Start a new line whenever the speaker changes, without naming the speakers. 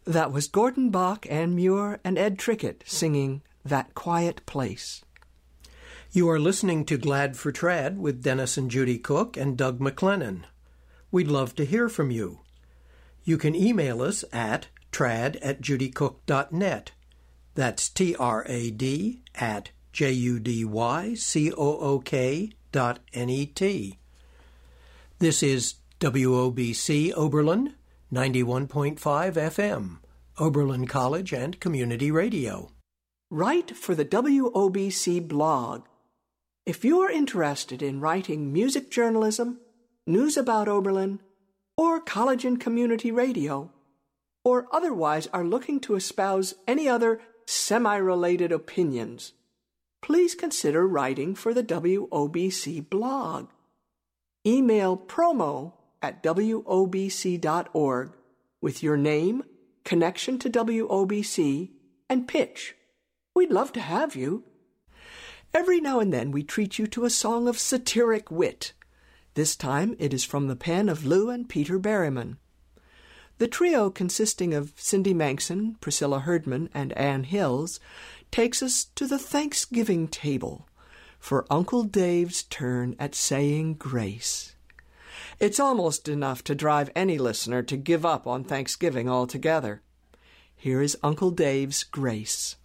That was Gordon Bach, Ann Muir, and Ed Trickett singing That Quiet Place.
You are listening to Glad for Trad with Dennis and Judy Cook and Doug McLennan. We'd love to hear from you. You can email us at trad@judycook.net. That's trad@judycook.net. This is WOBC Oberlin, 91.5 FM, Oberlin College and Community Radio.
Write for the WOBC blog. If you're interested in writing music journalism, news about Oberlin, or college and community radio, or otherwise are looking to espouse any other semi-related opinions, please consider writing for the WOBC blog. Email promo@wobc.org with your name, connection to WOBC, and pitch. We'd love to have you. Every now and then we treat you to a song of satiric wit. This time it is from the pen of Lou and Peter Berryman. The trio, consisting of Cindy Manxon, Priscilla Herdman, and Ann Hills, takes us to the Thanksgiving table for Uncle Dave's turn at saying grace. It's almost enough to drive any listener to give up on Thanksgiving altogether. Here is Uncle Dave's grace.